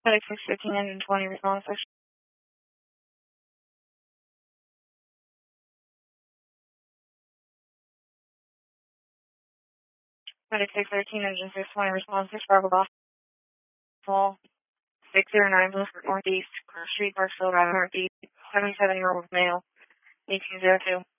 FedEx 615 engine 20 response. FedEx 613 engine 620 response. 6 Bravo Golf. Fall 609 Blissford Northeast, Cross Street, Parksville, Drive, Northeast. 77-year-old male. 1802.